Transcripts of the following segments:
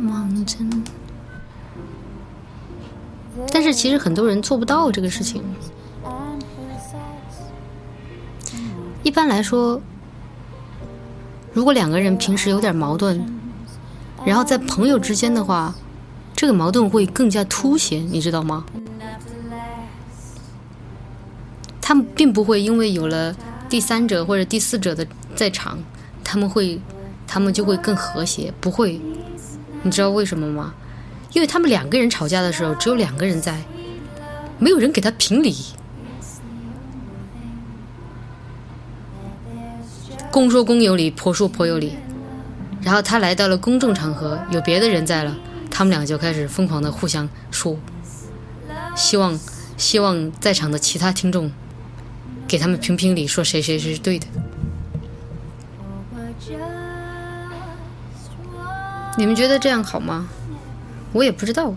但是其实很多人做不到这个事情。一般来说，如果两个人平时有点矛盾，然后在朋友之间的话，这个矛盾会更加凸显，你知道吗？他们并不会因为有了第三者或者第四者的在场，他们就会更和谐，不会。你知道为什么吗？因为他们两个人吵架的时候，只有两个人在，没有人给他评理。公说公有理，婆说婆有理。然后他来到了公众场合，有别的人在了，他们俩就开始疯狂的互相说，希望在场的其他听众给他们评理，说谁是对的。你们觉得这样好吗？我也不知道。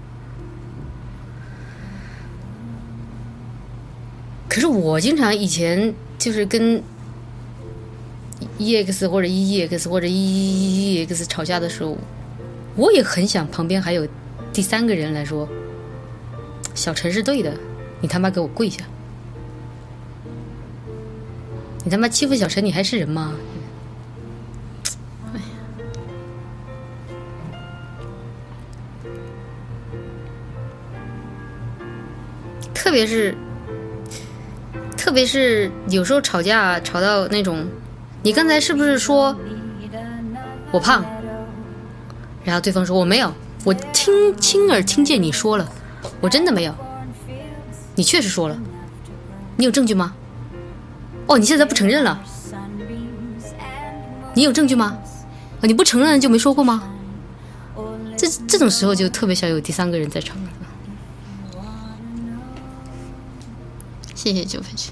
可是我经常以前就是跟 EX 或者 EEX 或者 EEX 吵架的时候，我也很想旁边还有第三个人来说，小陈是对的，你他妈给我跪下，你他妈欺负小陈，你还是人吗？特别是有时候吵架吵到那种，你刚才是不是说我胖？然后对方说我没有，我亲耳听见你说了，我真的没有。你确实说了，你有证据吗？哦，你现在不承认了？你有证据吗？你不承认就没说过吗？这种时候就特别想有第三个人在场了。谢谢9分。